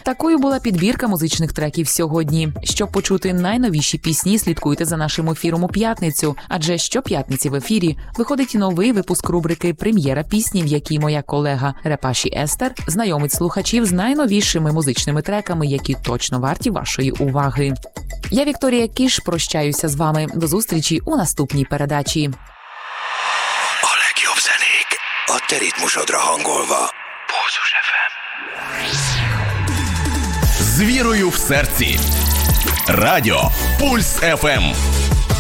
Такою була підбірка музичних треків сьогодні. Щоб почути найновіші пісні, слідкуйте за нашим ефіром у п'ятницю, адже щоп'ятниці в ефірі виходить новий випуск рубрики «Прем'єра пісні», в якій моя колега Репаші Естер знайомить слухачів з найновішими музичними треками, які точно варті вашої уваги. Я, Вікторія Кіш, прощаюся з вами. До зустрічі у наступній передачі. A legjobb zenék a te ritmusodra hangolva. Pulzus FM. З вірою в серці. Радіо Пульс ФМ.